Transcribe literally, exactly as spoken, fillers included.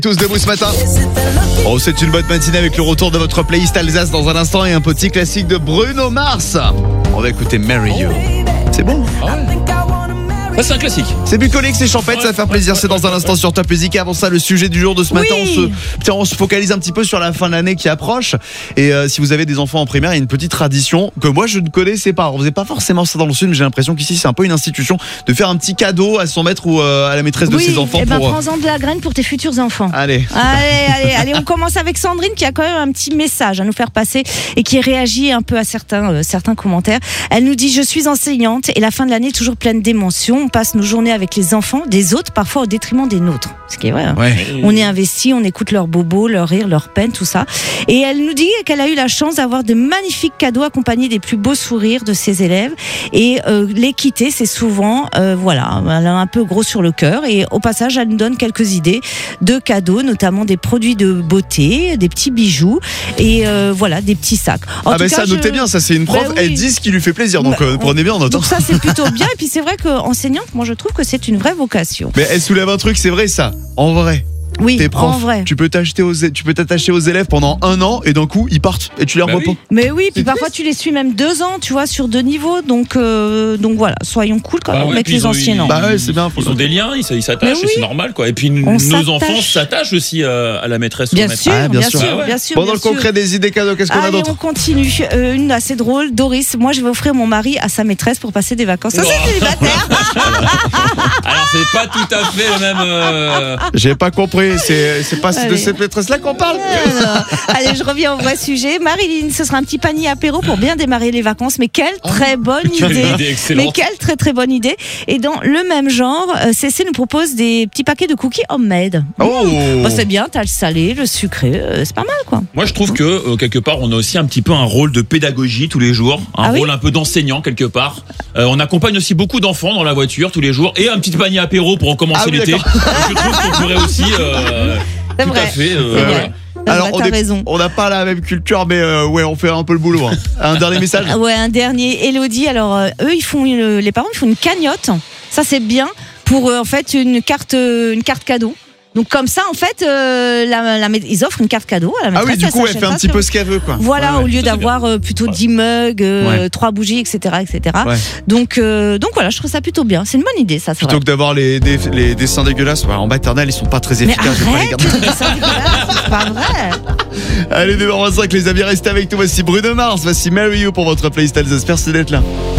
Tous debout ce matin. Oh, c'est une bonne matinée avec le retour de votre playlist Alsace dans un instant et un petit classique de Bruno Mars. On va écouter Marry You. C'est bon. Ah ouais. Ça, c'est un classique. C'est bucolique, c'est champêtre, ça va faire plaisir. C'est dans un instant sur Top Music. Avant ça, le sujet du jour de ce matin, Oui. on, se, tiens, on se focalise un petit peu sur la fin de l'année qui approche. Et euh, si vous avez des enfants en primaire, il y a une petite tradition que moi je ne connaissais pas. On faisait pas forcément ça dans le sud, mais j'ai l'impression qu'ici c'est un peu une institution de faire un petit cadeau à son maître ou euh, à la maîtresse de Oui, ses enfants. eh ben, pour... prends-en de la graine pour tes futurs enfants. Allez. Allez, allez, allez, on commence avec Sandrine qui a quand même un petit message à nous faire passer et qui réagit un peu à certains, euh, certains commentaires. Elle nous dit: je suis enseignante et la fin de l'année est toujours pleine d'émotions. On passe nos journées avec les enfants des autres, parfois au détriment des nôtres. Ce qui est vrai. Hein. Ouais. On est investi, on écoute leurs bobos, leurs rires, leurs peines, tout ça. Et elle nous dit qu'elle a eu la chance d'avoir de magnifiques cadeaux accompagnés des plus beaux sourires de ses élèves. Et euh, les quitter, c'est souvent, euh, voilà, elle a un peu gros sur le cœur. Et au passage, elle nous donne quelques idées de cadeaux, notamment des produits de beauté, des petits bijoux et euh, voilà, des petits sacs. En ah tout ben cas, ça, je- notez bien, ça c'est une prof. Ben oui. Elle dit ce qui lui fait plaisir, donc Ben, euh, prenez bien en note. Donc ça, c'est plutôt bien. Et puis c'est vrai qu'enseignante, moi je trouve que c'est une vraie vocation. Mais elle soulève un truc, c'est vrai ça. En vrai. Oui, T'es prof, en vrai. tu peux t'acheter aux, tu peux t'attacher aux élèves pendant un an et d'un coup ils partent et tu les Bah revois oui. pas. Mais oui, puis C'est parfois tu les suis même deux ans, tu vois, sur deux niveaux. Donc, euh, donc voilà, soyons cool quand Bah même ouais, avec puis les ils ont anciens. eu- non. Bah ouais, c'est bien. Ils ont des liens, ils ils s'attachent, Mais oui. et c'est normal quoi. Et puis On nos s'attache. enfants s'attachent aussi euh, à la maîtresse. ou au Bien maître. sûr, Ah, bien bien sûr. sûr, Ah ouais. bien sûr. Bon, dans bien le sûr. concret des idées cadeaux, qu'est-ce qu'on a Allez, d'autre? on continue. Euh, une assez drôle. Doris, moi je vais offrir mon mari à sa maîtresse pour passer des vacances. Ça, Oh. c'est célibataire. Alors c'est pas tout à fait le même. euh, J'ai pas compris, c'est c'est pas de Allez. cette maîtresse-là qu'on parle. Alors, allez, je reviens au vrai sujet. Marilyn, ce sera un petit panier apéro pour bien démarrer les vacances. Mais quelle très bonne quelle idée. idée excellente. Mais quelle très très bonne idée. Et dans le même genre, euh, Cécile nous propose des petits paquets de cookies homemade. Oh. Bah, c'est bien, t'as le salé, le sucré, euh, c'est pas mal quoi. Moi, je trouve que euh, quelque part, on a aussi un petit peu un rôle de pédagogie tous les jours, un Ah oui rôle un peu d'enseignant quelque part. Euh, on accompagne aussi beaucoup d'enfants dans la voiture tous les jours et un petit panier apéro pour en commencer Ah oui, l'été. d'accord. Je trouve qu'on pourrait aussi euh, C'est tout vrai. à fait. euh, C'est voilà. vrai. C'est Alors vrai, on t'as est- raison. on n'a pas la même culture, mais euh, ouais, on fait un peu le boulot. Hein. Un dernier message. Ah ouais, un dernier. Elodie, alors euh, eux, ils font une- les parents, ils font une cagnotte. Ça, c'est bien pour euh, en fait une carte, euh, une carte cadeau. Donc comme ça, en fait, euh, la, la, ils offrent une carte cadeau à la Ah maîtresse. oui, du coup, elle s'achète fait un ça petit sur- peu ce qu'elle veut, quoi. Voilà, Ouais, ouais. au lieu ça, c'est d'avoir euh, plutôt Ouais. dix mugs, euh, Ouais. trois bougies, et cetera, et cetera. Ouais. Donc, euh, donc voilà, je trouve ça plutôt bien. C'est une bonne idée, ça. C'est Plutôt vrai. que d'avoir les, des- les dessins dégueulasses, ouais, en maternelle, ils sont pas très Mais efficaces. je vais pas les arrête, garder. les dessins dégueulasses, c'est pas vrai. Allez, deux heures vingt-cinq, les amis, restez avec nous. Voici Bruno Mars, voici Marry You pour votre playlist Alsace. Merci d'être là.